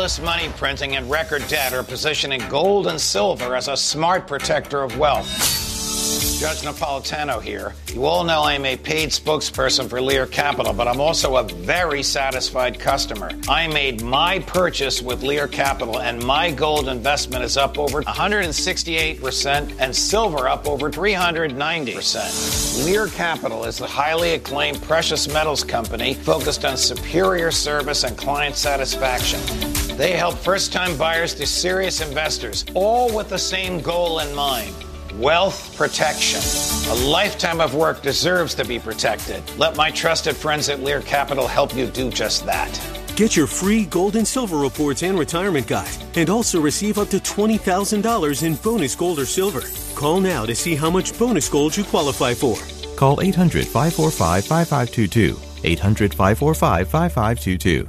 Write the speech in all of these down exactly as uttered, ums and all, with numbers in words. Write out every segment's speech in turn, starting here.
endless money printing and record debt are positioning gold and silver as a smart protector of wealth. Judge Napolitano here. You all know I'm a paid spokesperson for Lear Capital, but I'm also a very satisfied customer. I made my purchase with Lear Capital, and my gold investment is up over one hundred sixty-eight percent and silver up over three hundred ninety percent. Lear Capital is the highly acclaimed precious metals company focused on superior service and client satisfaction. They help first-time buyers to serious investors, all with the same goal in mind. Wealth protection. A lifetime of work deserves to be protected. Let my trusted friends at Lear Capital help you do just that. Get your free gold and silver reports and retirement guide, and also receive up to twenty thousand dollars in bonus gold or silver. Call now to see how much bonus gold you qualify for. Call eight hundred, five four five, five five two two. eight hundred, five four five, five five two two.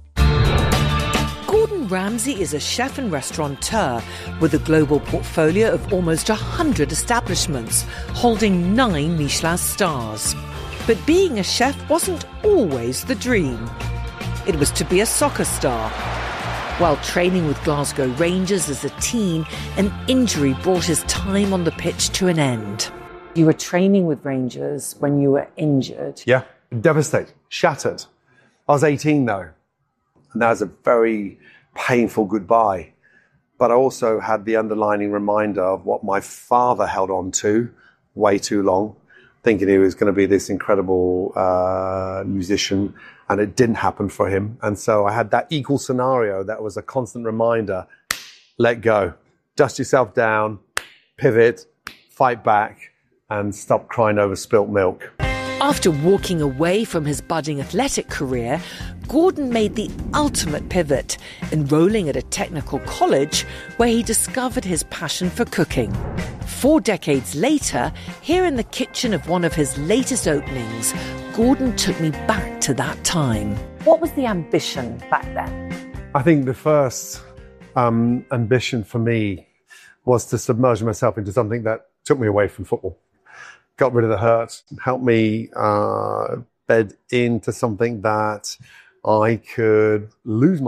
Gordon Ramsay is a chef and restaurateur with a global portfolio of almost one hundred establishments, holding nine Michelin stars. But being a chef wasn't always the dream. It was to be a soccer star. While training with Glasgow Rangers as a teen, an injury brought his time on the pitch to an end. You were training with Rangers when you were injured. Yeah, devastated, shattered. I was eighteen though, and that was a very painful goodbye. But I also had the underlining reminder of what my father held on to way too long, thinking he was going to be this incredible uh, musician, and it didn't happen for him. And so I had that equal scenario that was a constant reminder: let go, dust yourself down, pivot, fight back, and stop crying over spilt milk. After walking away from his budding athletic career, Gordon made the ultimate pivot, enrolling at a technical college where he discovered his passion for cooking. Four decades later, here in the kitchen of one of his latest openings, Gordon took me back to that time. What was the ambition back then? I think the first um, ambition for me was to submerge myself into something that took me away from football. Got rid of the hurt, helped me uh, bed into something that I could lose